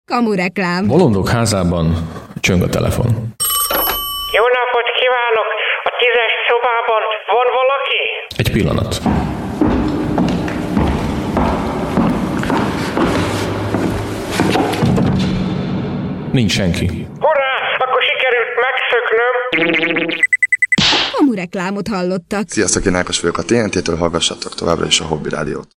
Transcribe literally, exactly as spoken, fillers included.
Kamureklám. Bolondok házában csöng a telefon. Jó napot kívánok! A tízes szobában van valaki? Egy pillanat. Nincs senki. Hurrá! Akkor sikerült megszöknöm! Kamureklámot hallottak. Sziasztok, én Ákos vagyok a té en té-től, hallgassatok továbbra is a Hobby Rádiót.